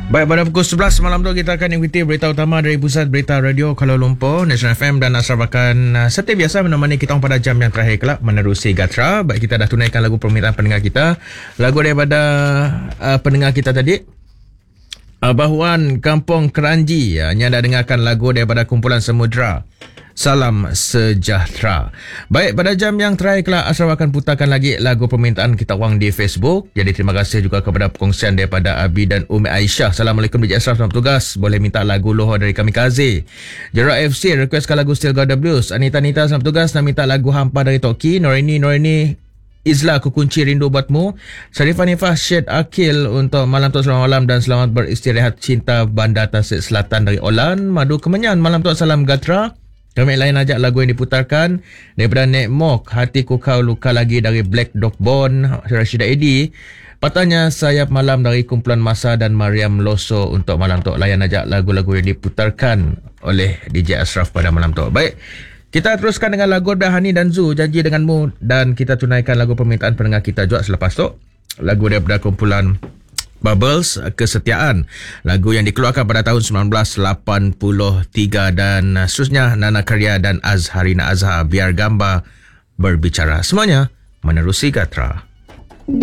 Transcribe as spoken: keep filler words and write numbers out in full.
Baik, pada pukul sebelas malam tu kita akan ikuti berita utama dari Pusat Berita Radio Kuala Lumpur, National F M, dan Asraf akan uh, seperti biasa menemani kita pada jam yang terakhir kelak menerusi Gatra. Baik, kita dah tunaikan lagu permintaan pendengar kita. Lagu daripada uh, pendengar kita tadi, Abahuan Kampung Keranji. uh, Yang dah dengarkan lagu daripada kumpulan Samudra, Salam Sejahtera. Baik, pada jam yang terakhir kelak Asraf akan putarkan lagi lagu permintaan kita orang di Facebook. Jadi terima kasih juga kepada perkongsian daripada Abi dan Umi Aisyah. Assalamualaikum D J Asraf, selamat tugas. Boleh minta lagu Lohor dari Kamikaze. Jerak F C requestkan lagu Still Got the Blues. Anita Anita selamat tugas, nak minta lagu Hampa dari Toki. Norini Norini Izla Aku Kunci Rindu Buatmu. Syarifah Nifah Syed Akil untuk malam tu selamat malam dan selamat beristirahat cinta Bandar Tasik Selatan dari Olan. Madu Kemenyan malam tu salam Gatra. Kami lain ajak lagu yang diputarkan daripada Nek Mok, Hatiku Kau Luka Lagi dari Black Dog Bone, Rashida Edi. Patahnya Sayap Malam dari Kumpulan Masa dan Mariam Loso untuk malam tu. Layan ajak lagu-lagu yang diputarkan oleh D J Asraf pada malam tu. Baik, kita teruskan dengan lagu Dahani dan Zu, Janji Denganmu, dan kita tunaikan lagu permintaan pendengar kita juga selepas tu. Lagu daripada kumpulan Bubbles, Kesetiaan, lagu yang dikeluarkan pada tahun sembilan belas lapan puluh tiga, dan seterusnya Nana Karya dan Azharina Azhar, Biar Gambar Berbicara. Semuanya menerusi Gatra.